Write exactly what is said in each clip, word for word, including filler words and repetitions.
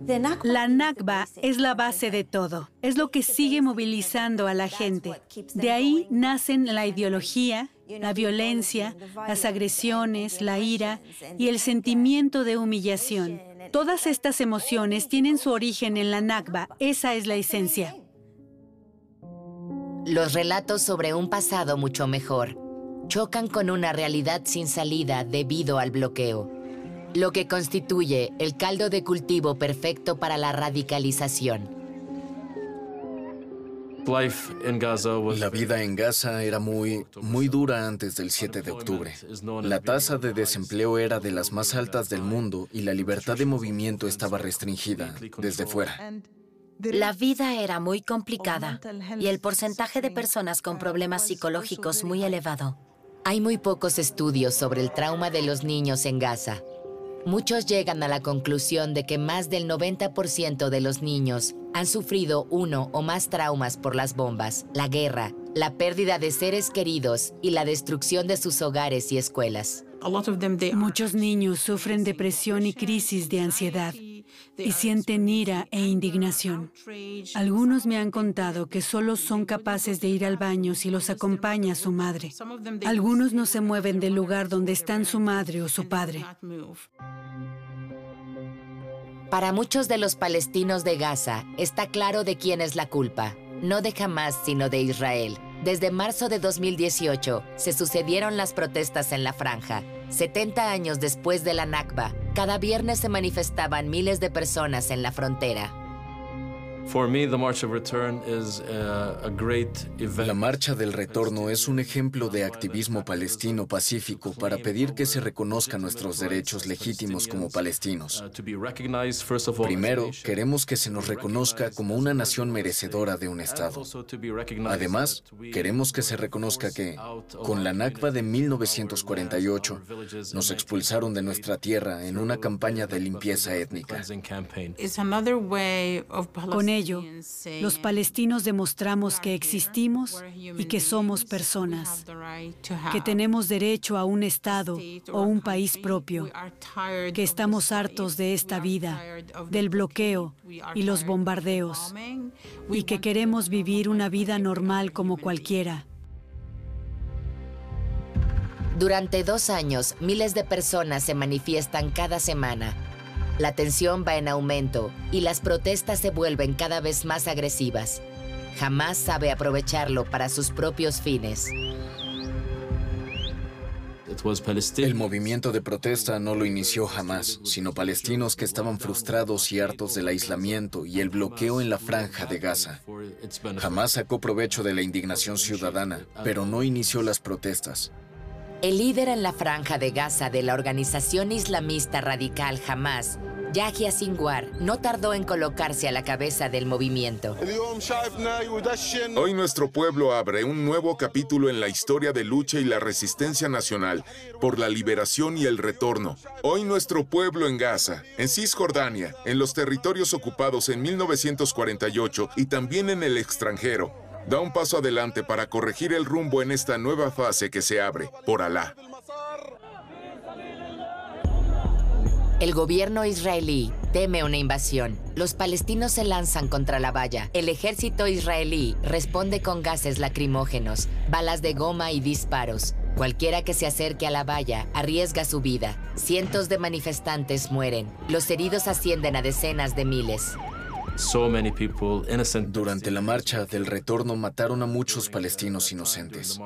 La Nakba es la base de todo, es lo que sigue movilizando a la gente. De ahí nacen la ideología, la violencia, las agresiones, la ira y el sentimiento de humillación. Todas estas emociones tienen su origen en la Nakba, esa es la esencia. Los relatos sobre un pasado mucho mejor chocan con una realidad sin salida debido al bloqueo, lo que constituye el caldo de cultivo perfecto para la radicalización. La vida en Gaza era muy, muy dura antes del siete de octubre. La tasa de desempleo era de las más altas del mundo y la libertad de movimiento estaba restringida desde fuera. La vida era muy complicada y el porcentaje de personas con problemas psicológicos muy elevado. Hay muy pocos estudios sobre el trauma de los niños en Gaza. Muchos llegan a la conclusión de que más del noventa por ciento de los niños han sufrido uno o más traumas por las bombas, la guerra, la pérdida de seres queridos y la destrucción de sus hogares y escuelas. Muchos niños sufren depresión y crisis de ansiedad y sienten ira e indignación. Algunos me han contado que solo son capaces de ir al baño si los acompaña su madre. Algunos no se mueven del lugar donde están su madre o su padre. Para muchos de los palestinos de Gaza, está claro de quién es la culpa. No de Hamás, sino de Israel. Desde marzo de dos mil dieciocho, se sucedieron las protestas en la franja. setenta años después de la Nakba, cada viernes se manifestaban miles de personas en la frontera. La Marcha del Retorno es un ejemplo de activismo palestino pacífico para pedir que se reconozcan nuestros derechos legítimos como palestinos. Primero, queremos que se nos reconozca como una nación merecedora de un Estado. Además, queremos que se reconozca que, con la Nakba de mil novecientos cuarenta y ocho, nos expulsaron de nuestra tierra en una campaña de limpieza étnica. Con ello, los palestinos demostramos que existimos y que somos personas, que tenemos derecho a un Estado o un país propio, que estamos hartos de esta vida, del bloqueo y los bombardeos, y que queremos vivir una vida normal como cualquiera. Durante dos años, miles de personas se manifiestan cada semana. La tensión va en aumento y las protestas se vuelven cada vez más agresivas. Hamás sabe aprovecharlo para sus propios fines. El movimiento de protesta no lo inició Hamás, sino palestinos que estaban frustrados y hartos del aislamiento y el bloqueo en la franja de Gaza. Hamás sacó provecho de la indignación ciudadana, pero no inició las protestas. El líder en la franja de Gaza de la organización islamista radical Hamás, Yahya Sinwar, no tardó en colocarse a la cabeza del movimiento. Hoy nuestro pueblo abre un nuevo capítulo en la historia de lucha y la resistencia nacional por la liberación y el retorno. Hoy nuestro pueblo en Gaza, en Cisjordania, en los territorios ocupados en mil novecientos cuarenta y ocho y también en el extranjero, da un paso adelante para corregir el rumbo en esta nueva fase que se abre, por Alá. El gobierno israelí teme una invasión. Los palestinos se lanzan contra la valla. El ejército israelí responde con gases lacrimógenos, balas de goma y disparos. Cualquiera que se acerque a la valla arriesga su vida. Cientos de manifestantes mueren. Los heridos ascienden a decenas de miles. Durante la marcha del retorno mataron a muchos palestinos inocentes.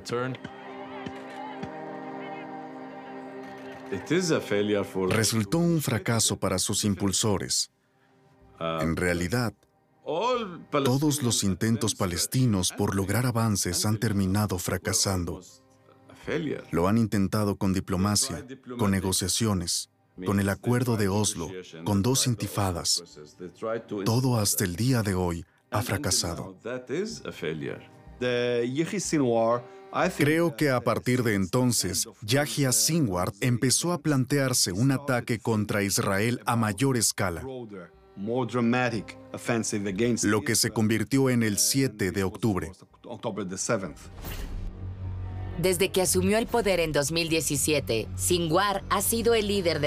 Resultó un fracaso para sus impulsores. En realidad, todos los intentos palestinos por lograr avances han terminado fracasando. Lo han intentado con diplomacia, con negociaciones, con el Acuerdo de Oslo, con dos intifadas. Todo hasta el día de hoy ha fracasado. Creo que a partir de entonces, Yahya Sinwar empezó a plantearse un ataque contra Israel a mayor escala, lo que se convirtió en el siete de octubre. Desde que asumió el poder en dos mil diecisiete, Sinwar ha sido el líder de